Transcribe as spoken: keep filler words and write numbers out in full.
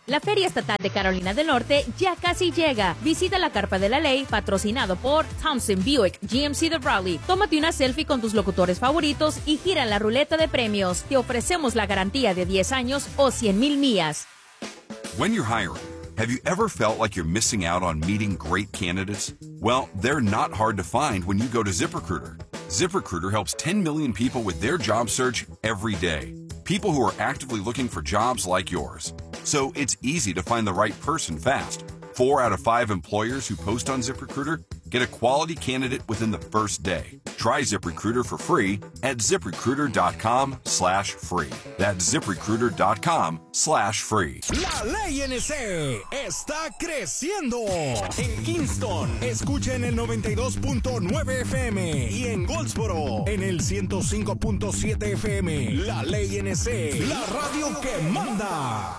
La Feria Estatal de Carolina del Norte ya casi llega. Visita la Carpa de la Ley, patrocinado por Thompson Buick G M C de Raleigh. Tómate una selfie con tus locutores favoritos y gira la ruleta de premios. Te ofrecemos la garantía de diez años o cien mil millas. When you're hiring, have you ever felt like you're missing out on meeting great candidates? Well, they're not hard to find when you go to ZipRecruiter. ZipRecruiter helps ten million people with their job search every day. People who are actively looking for jobs like yours. So it's easy to find the right person fast. Four out of five employers who post on ZipRecruiter get a quality candidate within the first day. Try ZipRecruiter for free at ZipRecruiter.com slash free. That's ZipRecruiter.com slash free. La Ley N C está creciendo. En Kingston, escucha en el noventa y dos punto nueve F M y en Goldsboro, en el ciento cinco punto siete F M. La Ley N C, la radio que manda.